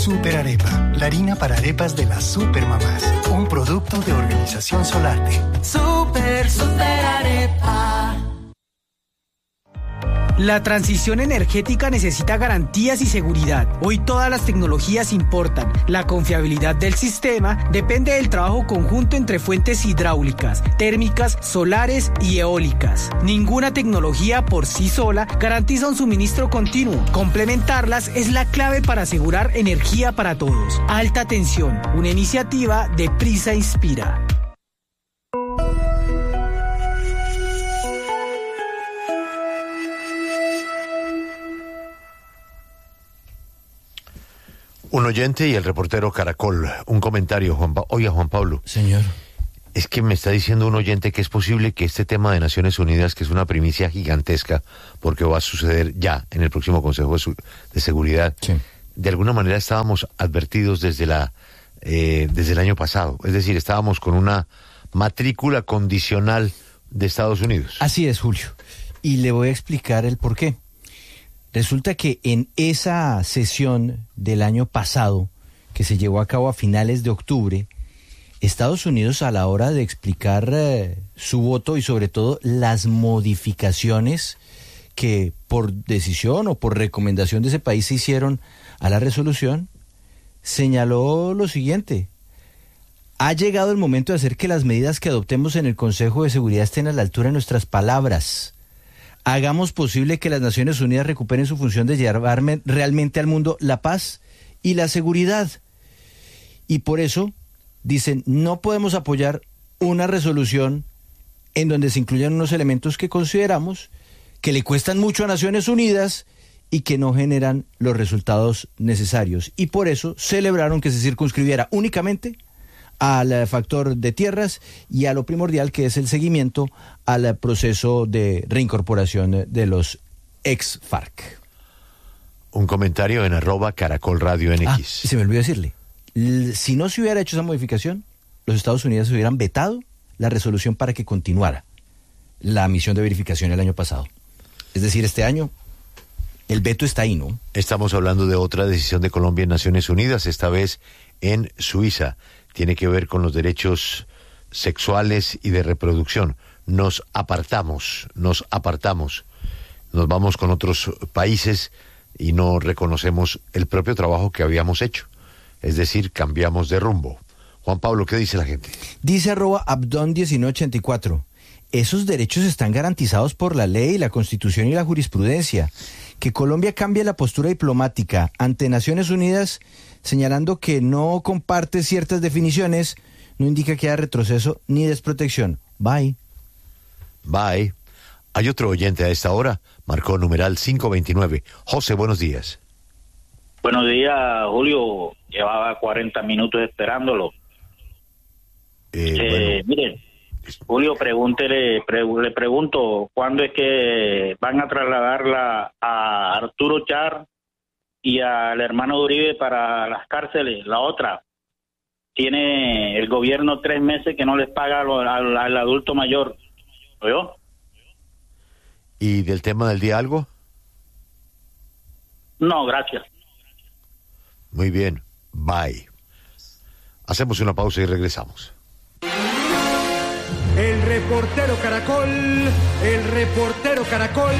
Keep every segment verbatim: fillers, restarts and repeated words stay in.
Super Arepa, la harina para arepas de las supermamás. Un producto de Organización Solarte. Super, super arepa. La transición energética necesita garantías y seguridad. Hoy todas las tecnologías importan. La confiabilidad del sistema depende del trabajo conjunto entre fuentes hidráulicas, térmicas, solares y eólicas. Ninguna tecnología por sí sola garantiza un suministro continuo. Complementarlas es la clave para asegurar energía para todos. Alta tensión, una iniciativa de Prisa Inspira. Un oyente y el reportero Caracol. Un comentario, Juan pa- Oiga, Juan Pablo. Señor. Es que me está diciendo un oyente que es posible que este tema de Naciones Unidas, que es una primicia gigantesca, porque va a suceder ya en el próximo Consejo de, Su- de Seguridad, Sí. de alguna manera estábamos advertidos desde la eh, desde el año pasado. Es decir, estábamos con una matrícula condicional de Estados Unidos. Así es, Julio. Y le voy a explicar el por qué. Resulta que en esa sesión del año pasado, que se llevó a cabo a finales de octubre, Estados Unidos, a la hora de explicar eh, su voto y sobre todo las modificaciones que por decisión o por recomendación de ese país se hicieron a la resolución, señaló lo siguiente: ha llegado el momento de hacer que las medidas que adoptemos en el Consejo de Seguridad estén a la altura de nuestras palabras. Hagamos posible que las Naciones Unidas recuperen su función de llevar realmente al mundo la paz y la seguridad. Y por eso, dicen, no podemos apoyar una resolución en donde se incluyan unos elementos que consideramos que le cuestan mucho a Naciones Unidas y que no generan los resultados necesarios. Y por eso celebraron que se circunscribiera únicamente al factor de tierras y a lo primordial, que es el seguimiento al proceso de reincorporación de los ex FARC. Un comentario en arroba Caracol Radio N X. Ah, se me olvidó decirle, l- si no se hubiera hecho esa modificación, los Estados Unidos hubieran vetado la resolución para que continuara la misión de verificación el año pasado. Es decir, este año el veto está ahí, ¿no? Estamos hablando de otra decisión de Colombia en Naciones Unidas, esta vez en Suiza. Tiene que ver con los derechos sexuales y de reproducción. Nos apartamos, nos apartamos. Nos vamos con otros países y no reconocemos el propio trabajo que habíamos hecho. Es decir, cambiamos de rumbo. Juan Pablo, ¿qué dice la gente? Dice arroba Abdon diecinueve ochenta y cuatro. Esos derechos están garantizados por la ley, la Constitución y la jurisprudencia. Que Colombia cambie la postura diplomática ante Naciones Unidas, señalando que no comparte ciertas definiciones, no indica que haya retroceso ni desprotección. Bye. Bye. Hay otro oyente a esta hora, marcó numeral cinco veintinueve. José, buenos días. Buenos días, Julio. Llevaba cuarenta minutos esperándolo. Eh, Eh, bueno, Miren, Julio, pregúntele, pre- le pregunto, ¿cuándo es que van a trasladarla a Arturo Char y al hermano Uribe para las cárceles? La otra, tiene el gobierno tres meses que no les paga al, al, al adulto mayor. ¿Oyó? ¿y del tema del día algo? No, gracias. Muy bien, bye. Hacemos una pausa y regresamos. El reportero Caracol, el reportero Caracol.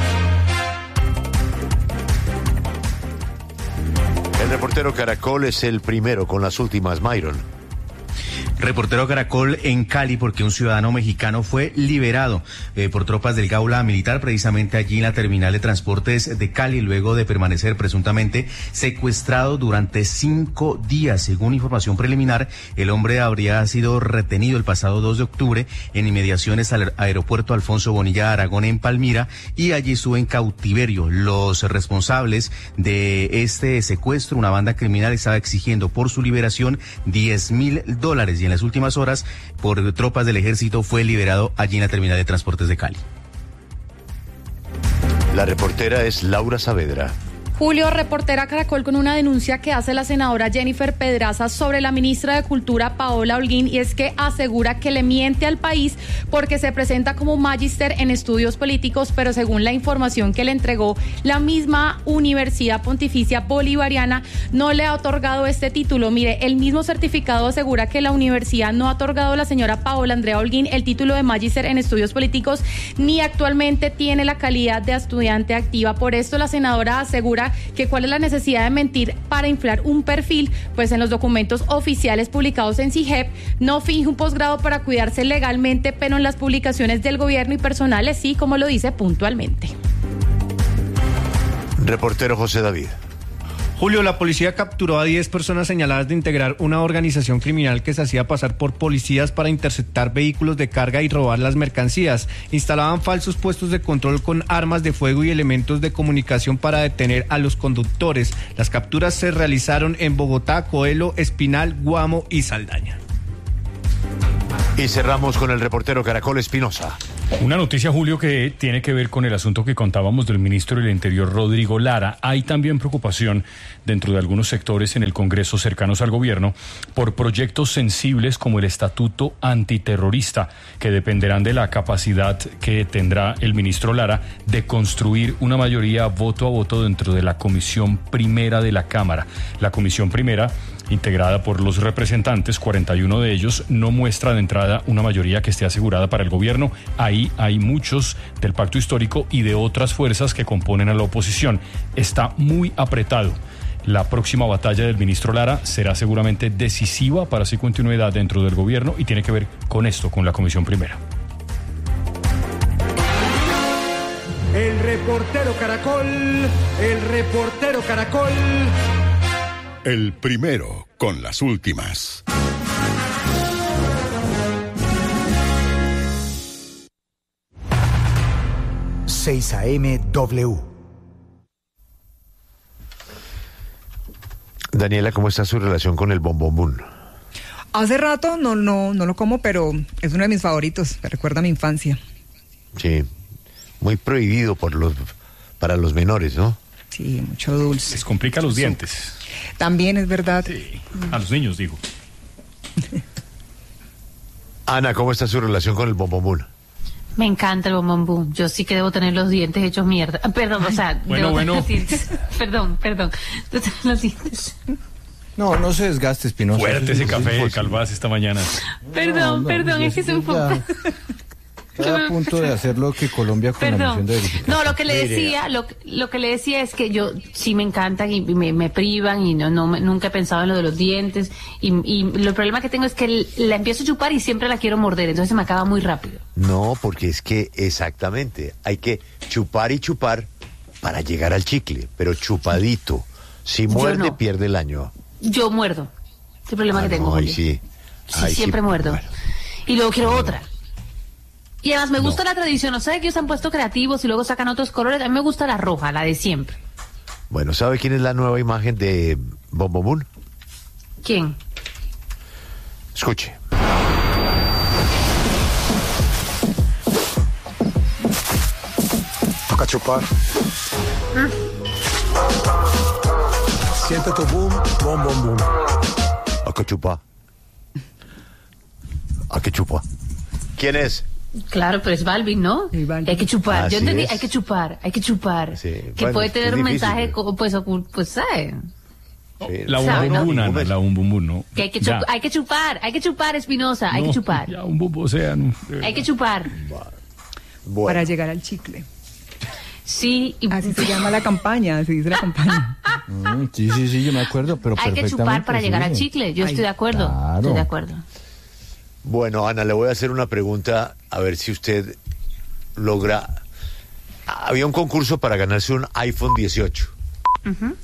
El reportero Caracol es el primero con las últimas, Myron. Reportero Caracol en Cali, porque un ciudadano mexicano fue liberado eh, por tropas del Gaula Militar, precisamente allí en la terminal de transportes de Cali, luego de permanecer presuntamente secuestrado durante cinco días. Según información preliminar, el hombre habría sido retenido el pasado dos de octubre en inmediaciones al aeropuerto Alfonso Bonilla Aragón en Palmira, y allí estuvo en cautiverio. Los responsables de este secuestro, una banda criminal, estaba exigiendo por su liberación diez mil dólares, y en las últimas horas, por tropas del ejército, fue liberado allí en la terminal de transportes de Cali. La reportera es Laura Saavedra. Julio, reportera Caracol con una denuncia que hace la senadora Jennifer Pedraza sobre la ministra de Cultura Paola Holguín, y es que asegura que le miente al país porque se presenta como magíster en estudios políticos, pero según la información que le entregó la misma Universidad Pontificia Bolivariana, no le ha otorgado este título. Mire, el mismo certificado asegura que la universidad no ha otorgado a la señora Paola Andrea Holguín el título de magíster en estudios políticos, ni actualmente tiene la calidad de estudiante activa. Por esto la senadora asegura que cuál es la necesidad de mentir para inflar un perfil, pues en los documentos oficiales publicados en CIGEP no finge un posgrado para cuidarse legalmente, pero en las publicaciones del gobierno y personales sí, como lo dice puntualmente. Reportero José David. Julio, la policía capturó a diez personas señaladas de integrar una organización criminal que se hacía pasar por policías para interceptar vehículos de carga y robar las mercancías. Instalaban falsos puestos de control con armas de fuego y elementos de comunicación para detener a los conductores. Las capturas se realizaron en Bogotá, Coelho, Espinal, Guamo y Saldaña. Y cerramos con el reportero Caracol Espinosa. Una noticia, Julio, que tiene que ver con el asunto que contábamos del ministro del Interior, Rodrigo Lara. Hay también preocupación dentro de algunos sectores en el Congreso cercanos al gobierno por proyectos sensibles como el Estatuto Antiterrorista, que dependerán de la capacidad que tendrá el ministro Lara de construir una mayoría voto a voto dentro de la Comisión Primera de la Cámara. La Comisión Primera, integrada por los representantes, cuarenta y uno de ellos, no muestra de entrada una mayoría que esté asegurada para el gobierno. Ahí hay muchos del pacto histórico y de otras fuerzas que componen a la oposición. Está muy apretado. La próxima batalla del ministro Lara será seguramente decisiva para su continuidad dentro del gobierno y tiene que ver con esto, con la Comisión Primera. El reportero Caracol, el reportero Caracol. El primero con las últimas. seis A M W. Daniela, ¿cómo está su relación con el bombombún? Hace rato no, no, no lo como, pero es uno de mis favoritos. Me recuerda a mi infancia. Sí, muy prohibido por los, para los menores, ¿no? Sí, mucho dulce. Les complica los dientes. También es verdad. Sí, a los niños, digo. Ana, ¿cómo está su relación con el bombombún? Me encanta el bombombún. Yo sí que debo tener los dientes hechos mierda. Perdón, o sea, bueno, debo bueno. tener los dientes. Perdón, perdón. Debo tener los dientes. No, no se desgaste, Espinosa. Fuerte ese café, Calvás, esta mañana. Perdón, no, perdón, ya- es que es un poco... ya- Cada punto de hacer lo que Colombia con la Perdón. misión de verificación. No, lo que le decía, lo, lo que le decía es que yo sí me encantan y me, me privan y no, no me- nunca he pensado en lo de los dientes y, y el problema que tengo es que l- la empiezo a chupar y siempre la quiero morder, entonces se me acaba muy rápido. No, porque es que exactamente, hay que chupar y chupar para llegar al chicle, pero chupadito. Si Yo muerde, no. pierde el año. Yo muerdo, es el problema Ah, que tengo. no, ahí Julio. sí. Sí, Ahí sí, siempre muerdo. bueno. Y luego quiero otra. Y además me gusta la tradición, o sea, que ellos se han puesto creativos y luego sacan otros colores. A mí me gusta la roja, la de siempre. Bueno, ¿sabe quién es la nueva imagen de bombombún? ¿Quién? Escuche. Toca chupar. Siente tu boom, boom, boom, boom. ¿A qué chupa? ¿A qué chupa? ¿Quién es? Claro, pero es Balvin, ¿no? Hay que chupar. Así Yo entendí, es. hay que chupar, hay que chupar. Sí, Que bueno, puede es tener un difícil, mensaje, pero- co- pues, ocul- pues, ¿sabes? La ¿Sabe, no? bombombún, Ana, la bombombún, ¿no? Que hay que, Ya. chup- hay que chupar, hay que chupar, Espinosa, hay No, que chupar. Ya, un bombo, o sea, no. Hay que chupar. Para llegar al chicle. Sí. Y... Así se llama la campaña, así dice la campaña. Mm, sí, sí, sí, yo me acuerdo, pero Hay que chupar para llegar al chicle. Yo estoy de acuerdo. Claro. Estoy de acuerdo. Bueno, Ana, le voy a hacer una pregunta a ver si usted logra... Había un concurso para ganarse un iPhone dieciocho. Ujú.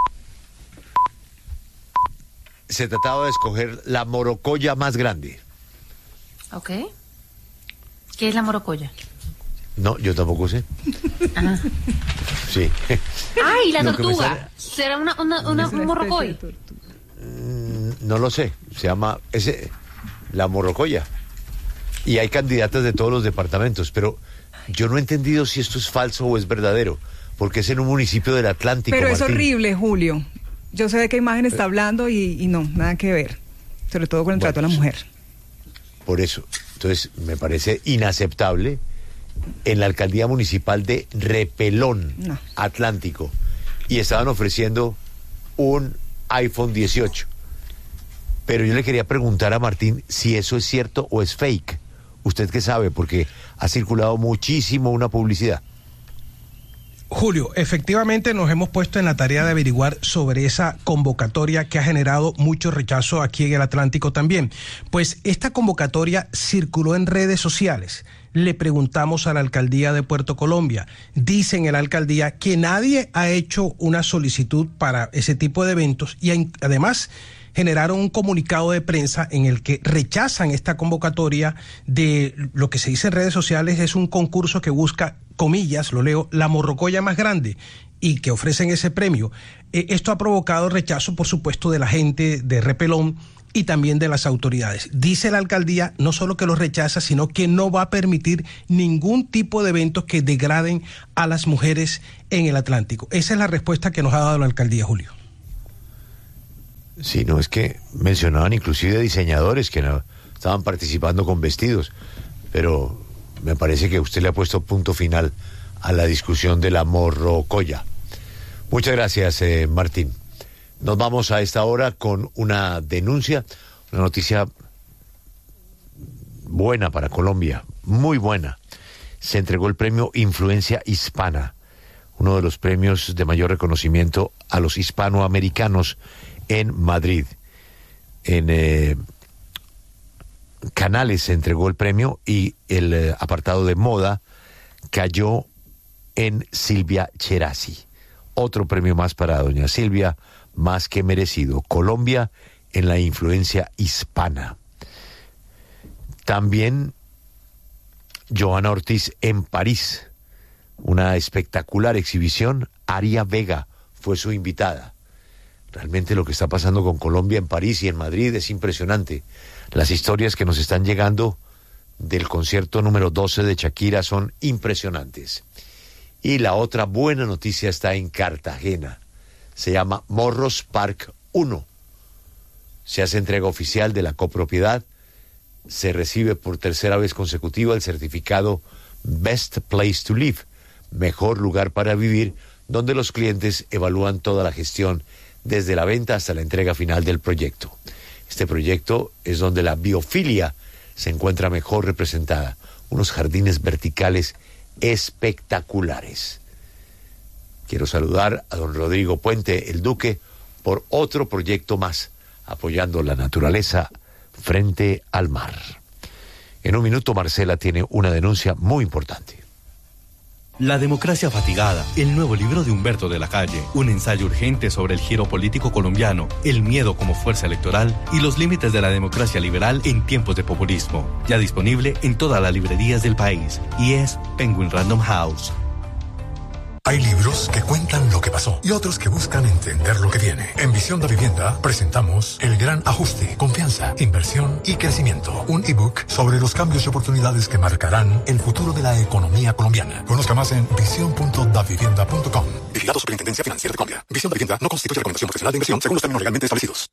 Se trataba de escoger la morocoya más grande. Ok. ¿Qué es la morocoya? No, yo tampoco sé. Ajá. Sí. ¡Ay, la Lo que me tortuga! sale- ¿Será una, una, una, un morrocoy? No lo sé. Se llama ese la morocoya. Y hay candidatas de todos los departamentos, pero yo no he entendido si esto es falso o es verdadero, porque es en un municipio del Atlántico. Pero es Martín. horrible, Julio. Yo sé de qué imagen está hablando y, y no, nada que ver. Sobre todo con el bueno, trato a la mujer. Por eso. Entonces, me parece inaceptable en la alcaldía municipal de Repelón, no. Atlántico, y estaban ofreciendo un iPhone dieciocho. Pero yo le quería preguntar a Martín si eso es cierto o es fake. ¿Usted qué sabe? Porque ha circulado muchísimo una publicidad. Julio, efectivamente nos hemos puesto en la tarea de averiguar sobre esa convocatoria que ha generado mucho rechazo aquí en el Atlántico también. Pues esta convocatoria circuló en redes sociales. Le preguntamos a la alcaldía de Puerto Colombia. Dicen en la alcaldía que nadie ha hecho una solicitud para ese tipo de eventos y además generaron un comunicado de prensa en el que rechazan esta convocatoria de lo que se dice en redes sociales es un concurso que busca, comillas, lo leo, la morrocoya más grande y que ofrecen ese premio. Eh, esto ha provocado rechazo, por supuesto, de la gente de Repelón y también de las autoridades. Dice la alcaldía no solo que lo rechaza, sino que no va a permitir ningún tipo de eventos que degraden a las mujeres en el Atlántico. Esa es la respuesta que nos ha dado la alcaldía, Julio. Sí, no, es que mencionaban inclusive diseñadores que no, estaban participando con vestidos, pero me parece que usted le ha puesto punto final a la discusión de la morrocoya. Muchas gracias, eh, Martín. Nos vamos a esta hora con una denuncia, una noticia buena para Colombia, muy buena. Se entregó el premio Influencia Hispana, uno de los premios de mayor reconocimiento a los hispanoamericanos en Madrid. En eh, Canales se entregó el premio y el eh, apartado de moda cayó en Silvia Cherasi. Otro premio más para doña Silvia, más que merecido. Colombia en la influencia hispana. También Johanna Ortiz en París, una espectacular exhibición. Aria Vega fue su invitada. Realmente lo que está pasando con Colombia en París y en Madrid es impresionante. Las historias que nos están llegando del concierto número doce de Shakira son impresionantes. Y la otra buena noticia está en Cartagena. Se llama Morros Park uno. Se hace entrega oficial de la copropiedad. Se recibe por tercera vez consecutiva el certificado Best Place to Live, mejor lugar para vivir, donde los clientes evalúan toda la gestión desde la venta hasta la entrega final del proyecto. Este proyecto es donde la biofilia se encuentra mejor representada. Unos jardines verticales espectaculares. Quiero saludar a don Rodrigo Puente, el Duque, por otro proyecto más, apoyando la naturaleza frente al mar. En un minuto, Marcela tiene una denuncia muy importante. La democracia fatigada, el nuevo libro de Humberto de la Calle, un ensayo urgente sobre el giro político colombiano, el miedo como fuerza electoral y los límites de la democracia liberal en tiempos de populismo. Ya disponible en todas las librerías del país y es Penguin Random House. Hay libros que cuentan lo que pasó y otros que buscan entender lo que viene. En Visión de Vivienda presentamos El Gran Ajuste, Confianza, Inversión y Crecimiento. Un ebook sobre los cambios y oportunidades que marcarán el futuro de la economía colombiana. Conozca más en visión punto davivienda punto com. Vigilado Superintendencia Financiera de Colombia. Visión de Vivienda no constituye recomendación profesional de inversión según los términos legalmente establecidos.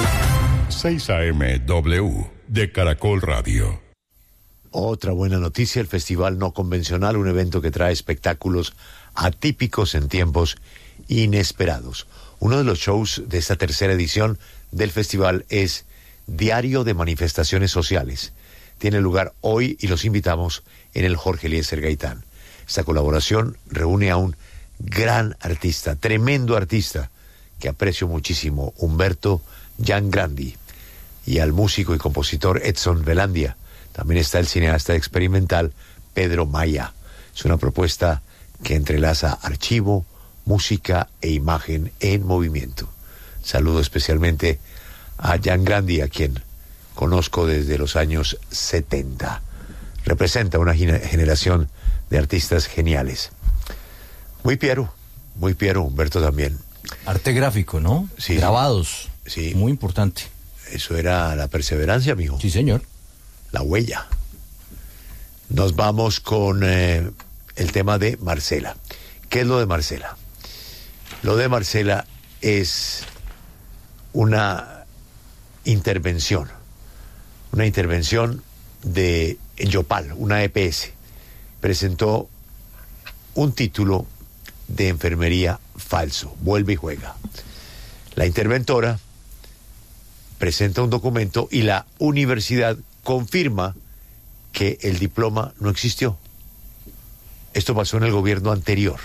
seis A M W de Caracol Radio. Otra buena noticia, el Festival No Convencional, un evento que trae espectáculos atípicos en tiempos inesperados. Uno de los shows de esta tercera edición del festival es Diario de Manifestaciones Sociales. Tiene lugar hoy y los invitamos en el Jorge Eliezer Gaitán. Esta colaboración reúne a un gran artista, tremendo artista, que aprecio muchísimo, Humberto Giangrandi, y al músico y compositor Edson Velandia. También está el cineasta experimental Pedro Maya. Es una propuesta que entrelaza archivo, música e imagen en movimiento. Saludo especialmente a Giangrandi, a quien conozco desde los años setenta. Representa una generación de artistas geniales. Muy piero, muy piero, Humberto también. Arte gráfico, ¿no? Sí. Grabados. Sí. Muy importante. Eso era la perseverancia, mijo. Sí, señor. La huella. Nos vamos con... Eh, el tema de Marcela. ¿Qué es lo de Marcela? Lo de Marcela es una intervención, una intervención de Yopal, una E P S. Presentó un título de enfermería falso, vuelve y juega. La interventora presenta un documento y la universidad confirma que el diploma no existió. Esto pasó en el gobierno anterior.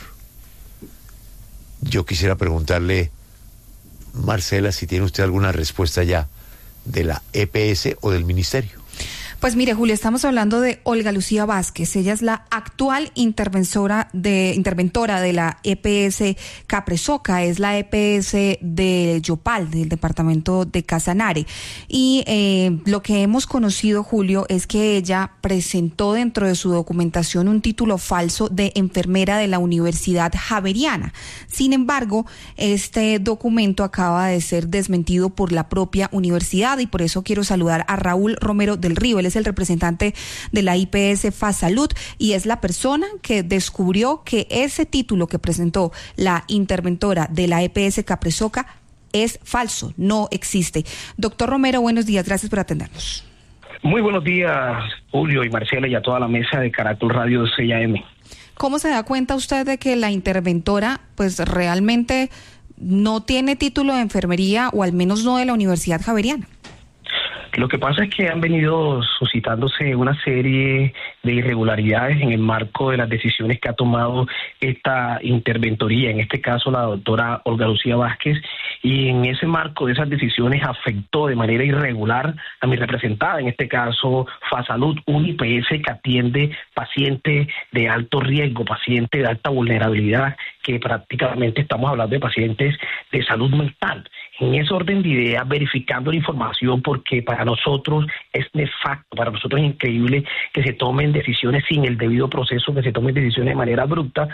Yo quisiera preguntarle, Marcela, si tiene usted alguna respuesta ya de la E P S o del ministerio. Pues mire, Julio, estamos hablando de Olga Lucía Vázquez. Ella es la actual interventora de, interventora de la E P S Capresoca, es la E P S de Yopal, del departamento de Casanare. Y eh, lo que hemos conocido, Julio, es que ella presentó dentro de su documentación un título falso de enfermera de la Universidad Javeriana. Sin embargo, este documento acaba de ser desmentido por la propia universidad y por eso quiero saludar a Raúl Romero del Río. Él es el representante de la I P S FASalud y es la persona que descubrió que ese título que presentó la interventora de la E P S Capresoca es falso, no existe. Doctor Romero, buenos días, gracias por atendernos. Muy buenos días, Julio y Marcela, y a toda la mesa de Caracol Radio seis A M. ¿Cómo se da cuenta usted de que la interventora pues realmente no tiene título de enfermería, o al menos no de la Universidad Javeriana? Lo que pasa es que han venido suscitándose una serie de irregularidades en el marco de las decisiones que ha tomado esta interventoría, en este caso la doctora Olga Lucía Vázquez, y en ese marco de esas decisiones afectó de manera irregular a mi representada, en este caso FASalud, un I P S que atiende pacientes de alto riesgo, pacientes de alta vulnerabilidad, que prácticamente estamos hablando de pacientes de salud mental. En ese orden de ideas, verificando la información, porque para nosotros es nefasto, para nosotros es increíble que se tomen decisiones sin el debido proceso, que se tomen decisiones de manera abrupta,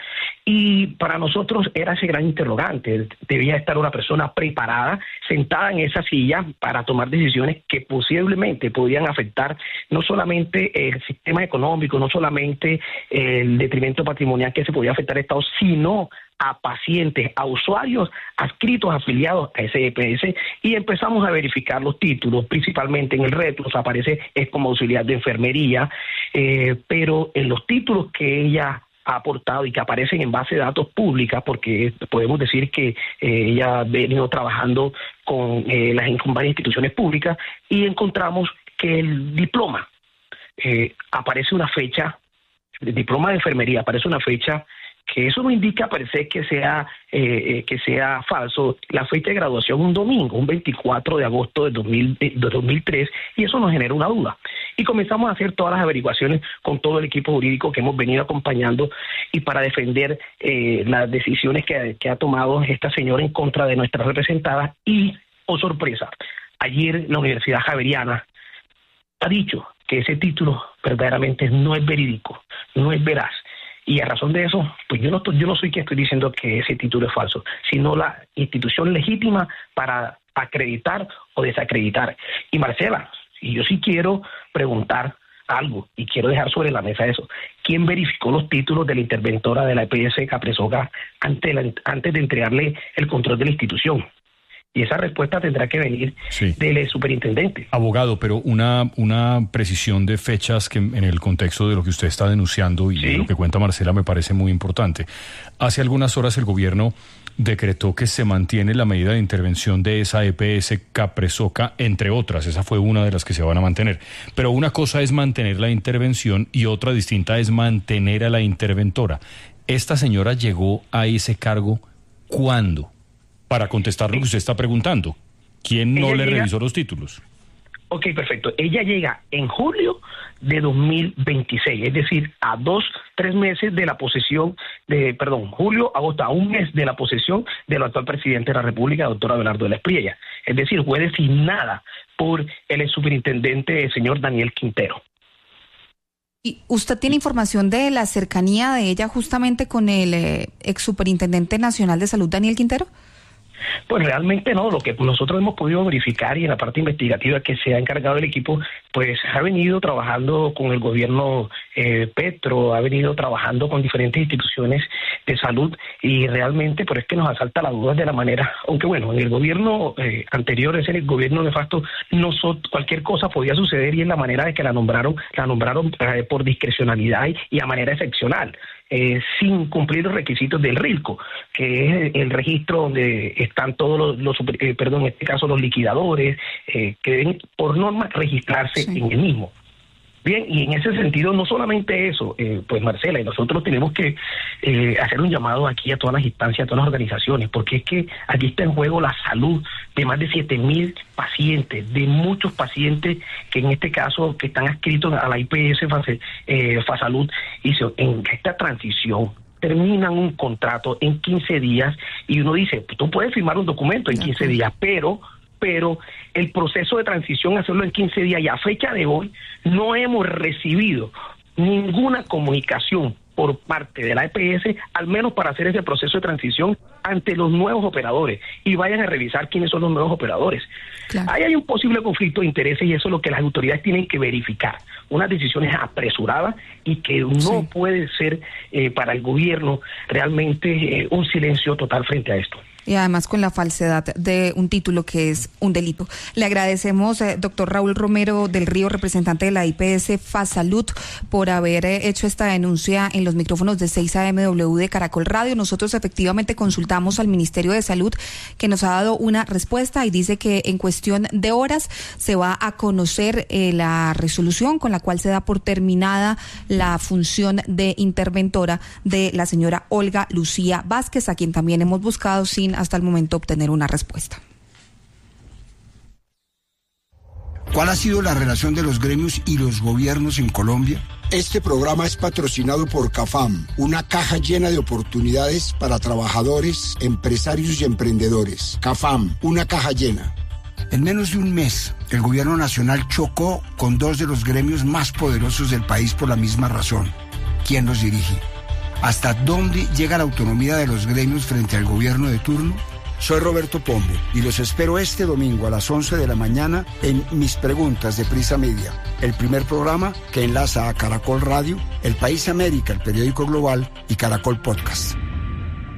y para nosotros era ese gran interrogante. Debía estar una persona preparada, sentada en esa silla para tomar decisiones que posiblemente podían afectar no solamente el sistema económico, no solamente el detrimento patrimonial que se podía afectar al Estado, sino a pacientes, a usuarios adscritos, afiliados a ese E P S, y empezamos a verificar los títulos, principalmente en el retro, o sea, aparece es como auxiliar de enfermería, eh, pero en los títulos que ella ha aportado y que aparecen en base de datos públicas, porque podemos decir que eh, ella ha venido trabajando con, eh, las, con varias instituciones públicas, y encontramos que el diploma, eh, aparece una fecha, el diploma de enfermería aparece una fecha que eso no indica parecer que sea eh, que sea falso. La fecha de graduación un domingo, un veinticuatro de agosto de, dos mil, de dos mil tres, y eso nos genera una duda. Y comenzamos a hacer todas las averiguaciones con todo el equipo jurídico que hemos venido acompañando y para defender eh, las decisiones que, que ha tomado esta señora en contra de nuestra representada. Y, oh sorpresa, ayer la Universidad Javeriana ha dicho que ese título verdaderamente no es verídico, no es veraz. Y a razón de eso, pues yo no, yo no soy quien estoy diciendo que ese título es falso, sino la institución legítima para acreditar o desacreditar. Y Marcela, y yo sí quiero preguntar algo, y quiero dejar sobre la mesa eso. ¿Quién verificó los títulos de la interventora de la E P S Capresoca antes, la, antes de entregarle el control de la institución? Y esa respuesta tendrá que venir sí. del superintendente. Abogado, pero una, una precisión de fechas que en el contexto de lo que usted está denunciando y ¿sí? de lo que cuenta Marcela me parece muy importante. Hace algunas horas el gobierno decretó que se mantiene la medida de intervención de esa E P S Capresoca, entre otras. Esa fue una de las que se van a mantener. Pero una cosa es mantener la intervención y otra distinta es mantener a la interventora. ¿Esta señora llegó a ese cargo cuándo? Para contestar lo que usted está preguntando, ¿quién no le revisó los títulos? Ok, perfecto. Ella llega en julio de dos mil veintiséis, es decir, a dos, tres meses de la posesión de, perdón, julio, agosto, a un mes de la posesión del actual presidente de la República, doctor Abelardo de la Espriella. Es decir, fue designada por el superintendente, el señor Daniel Quintero. ¿Y usted tiene información de la cercanía de ella justamente con el eh, ex superintendente nacional de salud, Daniel Quintero? Pues realmente no, lo que nosotros hemos podido verificar y en la parte investigativa que se ha encargado el equipo, pues ha venido trabajando con el gobierno eh, Petro, ha venido trabajando con diferentes instituciones de salud y realmente pues es que nos asalta la duda de la manera, aunque bueno, en el gobierno eh, anterior, es el gobierno nefasto, no so, cualquier cosa podía suceder y en la manera de que la nombraron, la nombraron eh, por discrecionalidad y, y a manera excepcional. Eh, sin cumplir los requisitos del RILCO, que es el registro donde están todos los, los eh, perdón, en este caso los liquidadores, eh, que deben por norma registrarse sí. en el mismo. Bien, y en ese sentido, no solamente eso, eh, pues Marcela, y nosotros tenemos que eh, hacer un llamado aquí a todas las instancias, a todas las organizaciones, porque es que aquí está en juego la salud de más de siete mil pacientes, de muchos pacientes que en este caso que están adscritos a la I P S eh, Fasalud, y se, en esta transición terminan un contrato en quince días y uno dice, tú puedes firmar un documento en quince días, pero... pero el proceso de transición, hacerlo en quince días y a fecha de hoy, no hemos recibido ninguna comunicación por parte de la E P S, al menos para hacer ese proceso de transición ante los nuevos operadores, y vayan a revisar quiénes son los nuevos operadores. Claro. Ahí hay un posible conflicto de intereses y eso es lo que las autoridades tienen que verificar. Unas decisiones apresuradas y que no sí. puede ser eh, para el gobierno realmente eh, un silencio total frente a esto. Y además con la falsedad de un título que es un delito. Le agradecemos, eh, doctor Raúl Romero del Río, representante de la I P S Fasalud, por haber eh, hecho esta denuncia en los micrófonos de seis A M W de Caracol Radio. Nosotros efectivamente consultamos al Ministerio de Salud, que nos ha dado una respuesta y dice que en cuestión de horas se va a conocer eh, la resolución con la cual se da por terminada la función de interventora de la señora Olga Lucía Vázquez, a quien también hemos buscado sin hasta el momento obtener una respuesta. ¿Cuál ha sido la relación de los gremios y los gobiernos en Colombia? Este programa es patrocinado por CAFAM, una caja llena de oportunidades para trabajadores, empresarios y emprendedores. CAFAM, una caja llena. En menos de un mes, el gobierno nacional chocó con dos de los gremios más poderosos del país por la misma razón. ¿Quién los dirige? ¿Hasta dónde llega la autonomía de los gremios frente al gobierno de turno? Soy Roberto Pombo y los espero este domingo a las once de la mañana en Mis Preguntas de Prisa Media, el primer programa que enlaza a Caracol Radio, El País América, el periódico global, y Caracol Podcast.